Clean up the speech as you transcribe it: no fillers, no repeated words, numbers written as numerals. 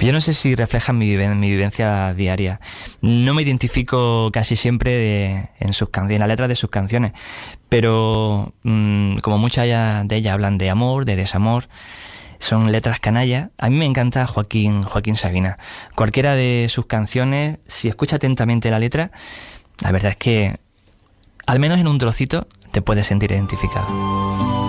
Yo no sé si reflejan mi vivencia diaria. No me identifico casi siempre en la letra de sus canciones, pero como muchas de ellas hablan de amor, de desamor, son letras canallas. A mí me encanta Joaquín Sabina. Cualquiera de sus canciones, si escucha atentamente la letra, la verdad es que al menos en un trocito te puedes sentir identificado.